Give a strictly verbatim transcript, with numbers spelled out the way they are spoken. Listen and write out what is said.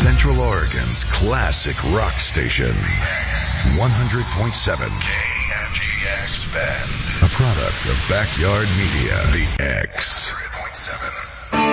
Central Oregon's classic rock station. one hundred point seven K M G X Bend. A product of Backyard Media. The X. one hundred point seven